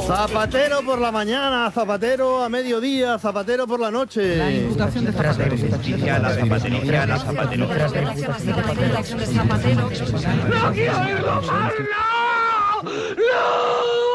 Zapatero por la mañana, Zapatero a mediodía, Zapatero por la noche. La imputación de Zapatero. ¡No quiero ir, ¡no!